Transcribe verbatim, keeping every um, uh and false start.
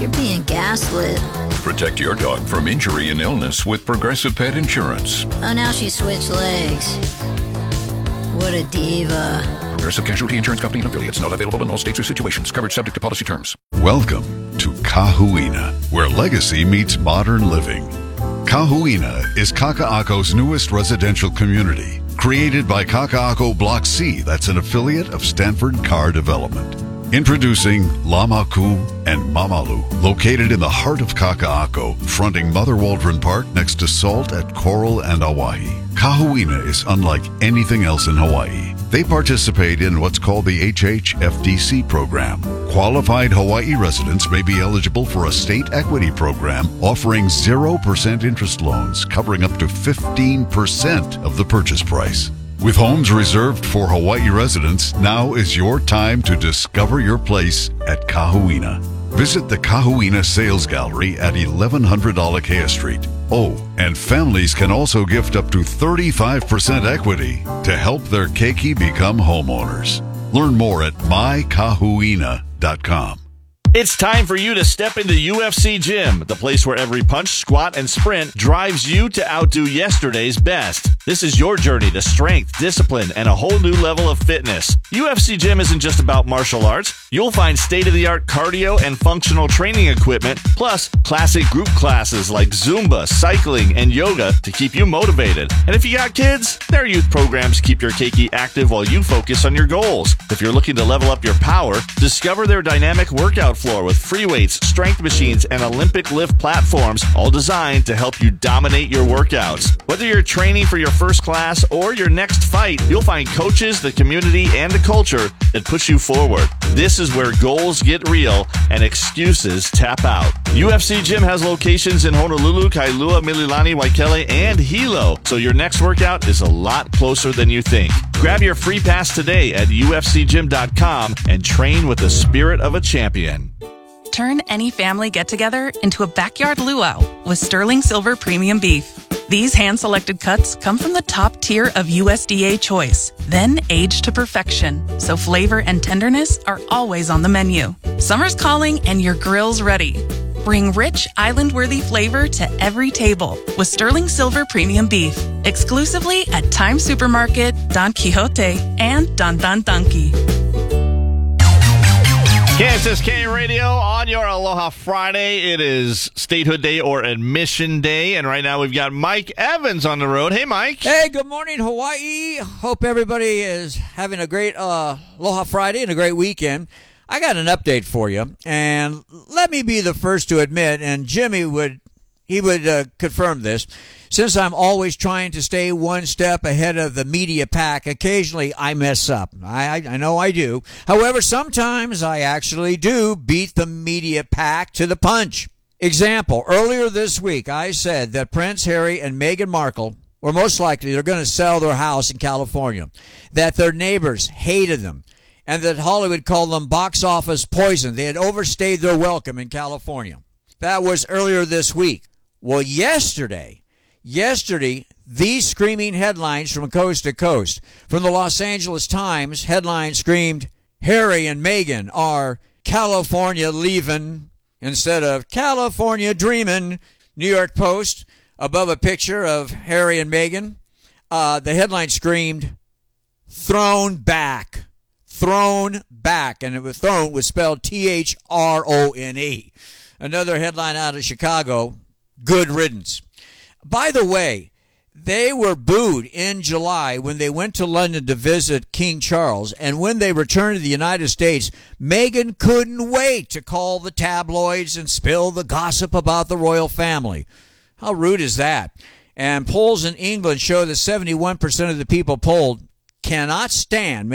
you're being gaslit. Protect your dog from injury and illness with Progressive Pet Insurance. Oh, now she switched legs. What a diva. Progressive Casualty Insurance Company and affiliates. Not available in all states or situations. Coverage subject to policy terms. Welcome to Kahuina, where legacy meets modern living. Kahuina is Kaka'ako's newest residential community, created by Kaka'ako Block C, that's an affiliate of Stanford Car Development. Introducing Lamaku and Mamalu, located in the heart of Kaka'ako, fronting Mother Waldron Park next to Salt at Coral and Auahi. Kahuina is unlike anything else in Hawaii. They participate in what's called the H H F D C program. Qualified Hawaii residents may be eligible for a state equity program offering zero percent interest loans covering up to fifteen percent of the purchase price. With homes reserved for Hawaii residents, now is your time to discover your place at Kahuina. Visit the Kahuina Sales Gallery at eleven hundred Alakea Street. Oh, and families can also gift up to thirty-five percent equity to help their keiki become homeowners. Learn more at my kahuina dot com. It's time for you to step into U F C Gym, the place where every punch, squat, and sprint drives you to outdo yesterday's best. This is your journey to strength, discipline, and a whole new level of fitness. U F C Gym isn't just about martial arts. You'll find state-of-the-art cardio and functional training equipment, plus classic group classes like Zumba, cycling, and yoga to keep you motivated. And if you got kids, their youth programs keep your keiki active while you focus on your goals. If you're looking to level up your power, discover their dynamic workout floor with free weights, strength machines, and Olympic lift platforms, all designed to help you dominate your workouts. Whether you're training for your first class or your next fight, you'll find coaches, the community, and the culture that push you forward. This is where goals get real and excuses tap out. U F C Gym has locations in Honolulu, Kailua, Mililani, Waikele, and Hilo, so your next workout is a lot closer than you think. Grab your free pass today at U F C gym dot com and train with the spirit of a champion. Turn any family get-together into a backyard luau with Sterling Silver Premium Beef. These hand-selected cuts come from the top tier of U S D A choice, then aged to perfection, so flavor and tenderness are always on the menu. Summer's calling and your grill's ready. Bring rich, island-worthy flavor to every table with Sterling Silver Premium Beef, exclusively at Times Supermarket, Don Quixote, and Don Don Donkey. Kansas K Radio on your Aloha Friday. It is Statehood Day or Admission Day, and right now we've got Mike Evans on the road. Hey, Mike. Hey, good morning, Hawaii. Hope everybody is having a great uh, Aloha Friday and a great weekend. I got an update for you, and let me be the first to admit, and Jimmy would he would uh, confirm this. Since I'm always trying to stay one step ahead of the media pack, occasionally I mess up. I, I know I do. However, sometimes I actually do beat the media pack to the punch. Example, earlier this week I said that Prince Harry and Meghan Markle were most likely they're going to sell their house in California, that their neighbors hated them, and that Hollywood called them box office poison. They had overstayed their welcome in California. That was earlier this week. Well, yesterday... Yesterday, these screaming headlines from coast to coast. From the Los Angeles Times, headline screamed, Harry and Meghan are California leaving instead of California dreaming. New York Post, above a picture of Harry and Meghan, uh, the headline screamed, thrown back. Thrown back. And it was thrown was spelled T H R O N E. Another headline out of Chicago, good riddance. By the way, they were booed in July when they went to London to visit King Charles, and when they returned to the United States, Meghan couldn't wait to call the tabloids and spill the gossip about the royal family. How rude is that? And polls in England show that seventy-one percent of the people polled cannot stand